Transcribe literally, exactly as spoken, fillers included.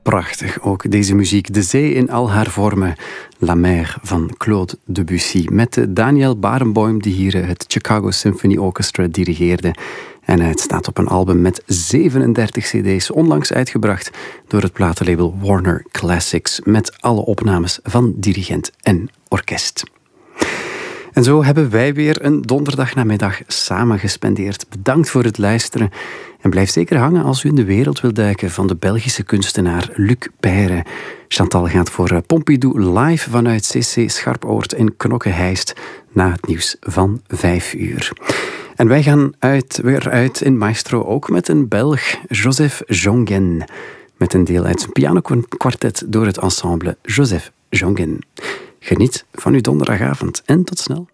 prachtig ook, deze muziek. De zee in al haar vormen. La Mer van Claude Debussy. Met Daniel Barenboim, die hier het Chicago Symphony Orchestra dirigeerde. En het staat op een album met zevenendertig cd's, onlangs uitgebracht door het platenlabel Warner Classics, met alle opnames van dirigent en orkest. En zo hebben wij weer een donderdagnamiddag samen gespendeerd. Bedankt voor het luisteren. En blijf zeker hangen als u in de wereld wilt duiken van de Belgische kunstenaar Luc Peyre. Chantal gaat voor Pompidou live vanuit C C Scharpoort in Knokke-Heist na het nieuws van vijf uur. En wij gaan uit, weer uit in Maestro ook met een Belg, Joseph Jongen. Met een deel uit zijn pianokwartet door het ensemble Joseph Jongen. Geniet van uw donderdagavond en tot snel.